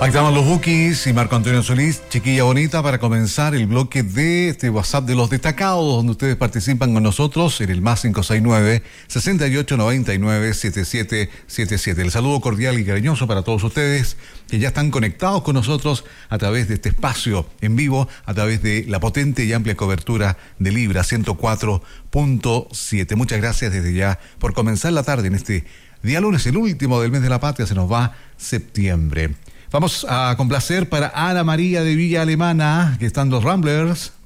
Activamos los Bukis y Marco Antonio Solís, chiquilla bonita, para comenzar el bloque de este WhatsApp de los destacados, donde ustedes participan con nosotros en el más 569-6899-7777. El saludo cordial y cariñoso para todos ustedes que ya están conectados con nosotros a través de este espacio en vivo, a través de la potente y amplia cobertura de Libra 104.7. Muchas gracias desde ya por comenzar la tarde en este día lunes, el último del mes de la patria. Se nos va septiembre. Vamos a complacer para Ana María de Villa Alemana, que están los Ramblers.